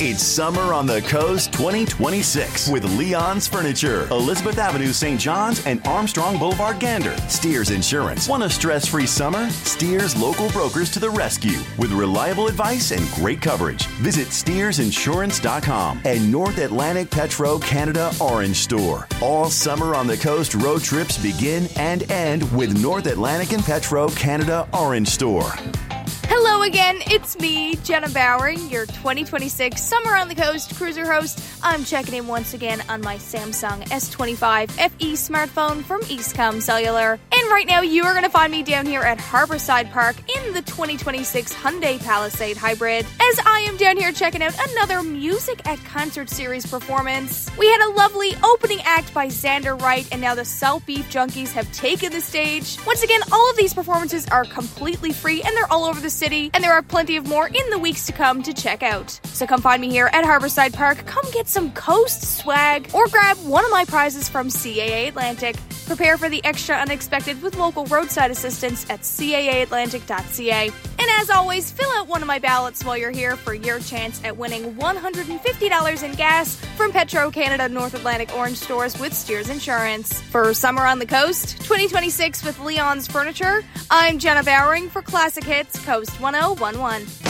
It's Summer on the Coast 2026 with Leon's Furniture, Elizabeth Avenue, St. John's, and Armstrong Boulevard, Gander. Steers Insurance. Want a stress-free summer? Steers local brokers to the rescue with reliable advice and great coverage. Visit SteersInsurance.com and North Atlantic Petro Canada Orange Store. All Summer on the Coast road trips begin and end with North Atlantic and Petro Canada Orange Store. Hello again, it's me, Jenna Bowering, your 2026 Summer on the Coast cruiser host. I'm checking in once again on my Samsung S25 FE smartphone from Eastcom Cellular. And right now you are going to find me down here at Harborside Park in the 2026 Hyundai Palisade Hybrid, as I am down here checking out another Music at Concert series performance. We had a lovely opening act by Xander Wright, and now the South Beef Junkies have taken the stage. Once again, all of these performances are completely free and they're all over the city, and there are plenty of more in the weeks to come to check out. So come find me here at Harborside Park, come get some Coast swag, or grab one of my prizes from CAA Atlantic. Prepare for the extra unexpected with local roadside assistance at caaatlantic.ca. And as always, fill out one of my ballots while you're here for your chance at winning $150 in gas from Petro Canada North Atlantic Orange Stores with Steers Insurance. For Summer on the Coast 2026 with Leon's Furniture, I'm Jenna Bowering for Classic Hits Coast 1011.